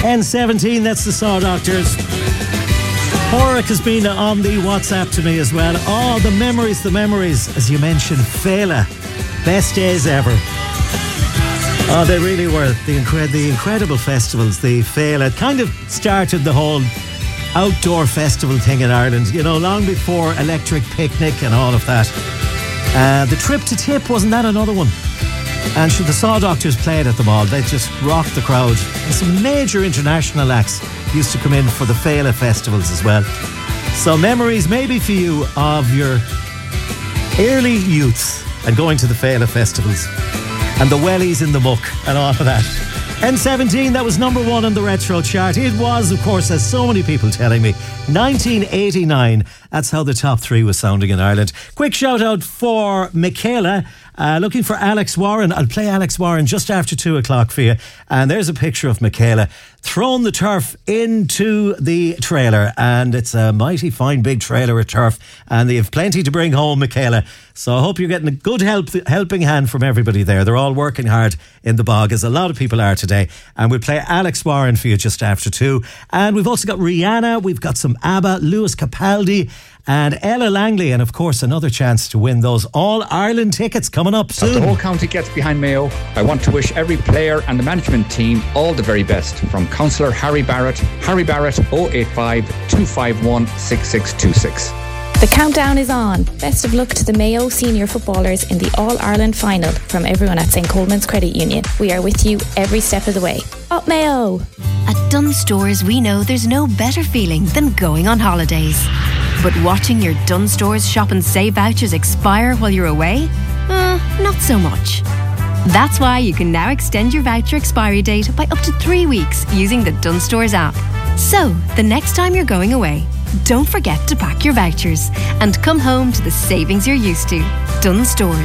10:17, that's the Saw Doctors. Porrick has been on the WhatsApp to me as well. Oh, the memories, as you mentioned, Fela. Best days ever. Oh, they really were. The incredible festivals, the Fela. It kind of started the whole outdoor festival thing in Ireland, you know, long before Electric Picnic and all of that. The Trip to Tip, wasn't that another one? And the Saw Doctors played at them all. They just rocked the crowd. And some major international acts used to come in for the Fela festivals as well. So memories maybe for you of your early youth and going to the Fela festivals and the wellies in the muck and all of that. N17, that was number 1 on the retro chart. It was, of course, as so many people telling me, 1989. That's how the top 3 was sounding in Ireland. Quick shout out for Michaela. Looking for Alex Warren. I'll play Alex Warren just after 2 o'clock for you. And there's a picture of Michaela thrown the turf into the trailer. And it's a mighty fine big trailer of turf. And they have plenty to bring home, Michaela. So I hope you're getting a good helping hand from everybody there. They're all working hard in the bog, as a lot of people are today. And we'll play Alex Warren for you just after 2. And we've also got Rihanna. We've got some ABBA, Lewis Capaldi and Ella Langley, and of course another chance to win those All-Ireland tickets coming up soon. As the whole county gets behind Mayo, I want to wish every player and the management team all the very best. From Councillor Harry Barrett 085 251 6626. The countdown is on. Best of luck to the Mayo senior footballers in the All-Ireland final from everyone at St. Coleman's Credit Union. We are with you every step of the way. Up Mayo! At Dunnes Stores, we know there's no better feeling than going on holidays. But watching your Dunnes Stores shop and save vouchers expire while you're away? Not so much. That's why you can now extend your voucher expiry date by up to 3 weeks using the Dunnes Stores app. So, the next time you're going away, don't forget to pack your vouchers and come home to the savings you're used to. Dunnes Stores.